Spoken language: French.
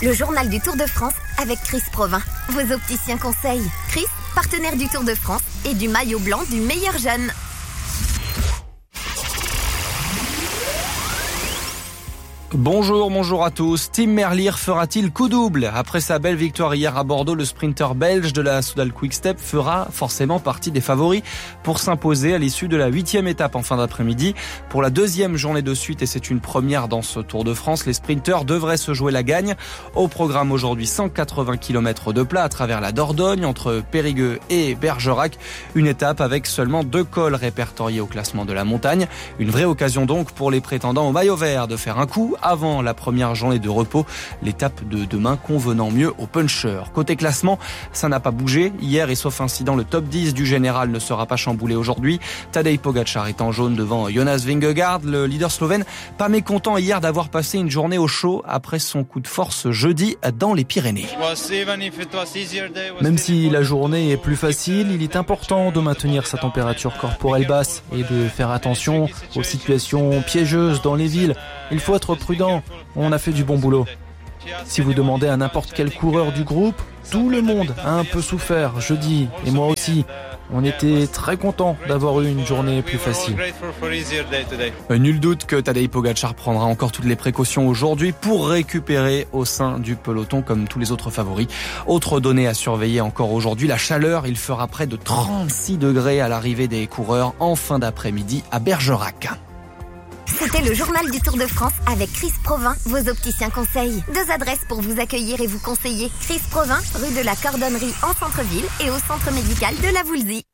Le journal du Tour de France avec Chris Provin. Vos opticiens conseils. Chris, partenaire du Tour de France et du maillot blanc du meilleur jeune. Bonjour à tous. Tim Merlier fera-t-il coup double? Après sa belle victoire hier à Bordeaux, le sprinter belge de la Soudal Quick-Step fera forcément partie des favoris pour s'imposer à l'issue de la 8e étape en fin d'après-midi. Pour la 2e journée de suite, et c'est une première dans ce Tour de France, les sprinters devraient se jouer la gagne. Au programme aujourd'hui, 180 km de plat à travers la Dordogne, entre Périgueux et Bergerac. Une étape avec seulement 2 cols répertoriés au classement de la montagne. Une vraie occasion donc pour les prétendants au maillot vert de faire un coup avant la première journée de repos, l'étape de demain convenant mieux aux punchers. Côté classement, ça n'a pas bougé. Hier, et sauf incident, le top 10 du général ne sera pas chamboulé aujourd'hui. Tadej Pogačar est en jaune devant Jonas Vingegaard, le leader slovène, pas mécontent hier d'avoir passé une journée au chaud après son coup de force jeudi dans les Pyrénées. Même si la journée est plus facile, il est important de maintenir sa température corporelle basse et de faire attention aux situations piégeuses dans les villes. Il faut être prudent, on a fait du bon boulot. Si vous demandez à n'importe quel coureur du groupe, tout le monde a un peu souffert jeudi, et moi aussi. On était très contents d'avoir eu une journée plus facile. Nul doute que Tadej Pogačar prendra encore toutes les précautions aujourd'hui pour récupérer au sein du peloton comme tous les autres favoris. Autre donnée à surveiller encore aujourd'hui, la chaleur. Il fera près de 36 degrés à l'arrivée des coureurs en fin d'après-midi à Bergerac. C'était le journal du Tour de France avec Chris Provin, vos opticiens conseils. 2 adresses pour vous accueillir et vous conseiller. Chris Provin, rue de la Cordonnerie en centre-ville et au centre médical de la Voulzie.